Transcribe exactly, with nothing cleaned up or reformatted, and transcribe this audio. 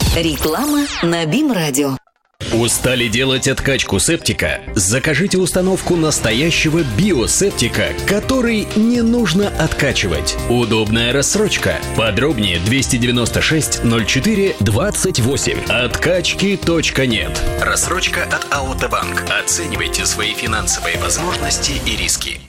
Реклама на БИМ-радио. Устали делать откачку септика? Закажите установку настоящего биосептика, который не нужно откачивать. Удобная рассрочка. Подробнее двести девяносто шесть ноль четыре двадцать восемь. Откачки точка нет. Рассрочка от Аутобанк. Оценивайте свои финансовые возможности и риски.